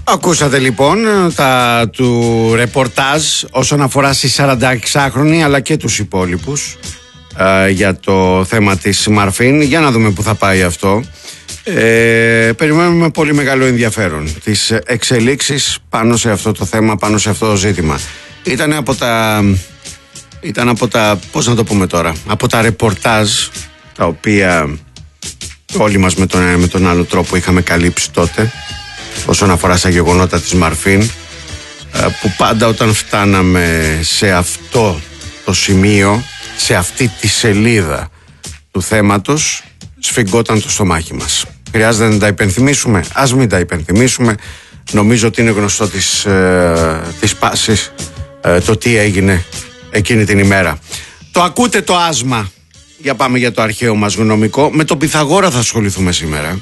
Ακούσατε λοιπόν του ρεπορτάζ όσον αφορά στη 46χρονη αλλά και τους υπόλοιπους για το θέμα της Μαρφίν. Για να δούμε που θα πάει αυτό. Περιμένουμε με πολύ μεγάλο ενδιαφέρον τις εξελίξεις πάνω σε αυτό το θέμα, πάνω σε αυτό το ζήτημα. Ήταν από τα πώς να το πούμε τώρα, από τα ρεπορτάζ τα οποία όλοι μας με τον άλλο τρόπο είχαμε καλύψει τότε όσον αφορά στα γεγονότα της Μαρφίν, που πάντα όταν φτάναμε σε αυτό το σημείο, σε αυτή τη σελίδα του θέματος, σφιγγόταν το στομάχι μας. Χρειάζεται να τα υπενθυμίσουμε? Ας μην τα υπενθυμίσουμε. Νομίζω ότι είναι γνωστό της πάσης το τι έγινε εκείνη την ημέρα. Το ακούτε το άσμα? Για πάμε για το αρχαίο μας γνωμικό. Με τον Πυθαγόρα θα ασχοληθούμε σήμερα.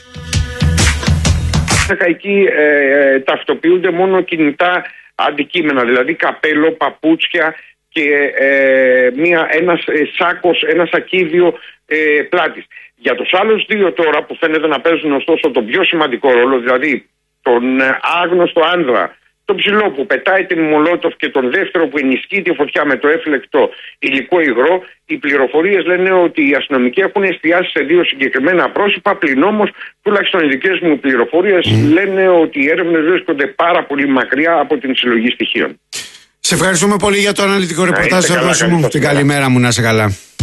Εκεί ταυτοποιούνται μόνο κινητά αντικείμενα, δηλαδή καπέλο, παπούτσια και ένας σάκος, ένα σακίδιο πλάτης. Για τους άλλους δύο τώρα που φαίνεται να παίζουν ωστόσο τον πιο σημαντικό ρόλο, δηλαδή τον άγνωστο άνδρα, τον ψηλό που πετάει την Μολότοφ και τον δεύτερο που ενισχύει τη φωτιά με το έφλεκτο υλικό υγρό, οι πληροφορίες λένε ότι οι αστυνομικοί έχουν εστιάσει σε δύο συγκεκριμένα πρόσωπα, πλην όμως τουλάχιστον οι δικές μου πληροφορίες λένε ότι οι έρευνες βρίσκονται πάρα πολύ μακριά από την συλλογή στοιχείων. Σε ευχαριστούμε πολύ για το αναλυτικό ρεπορτάζ. Την καλημέρα μου, να είσαι καλά.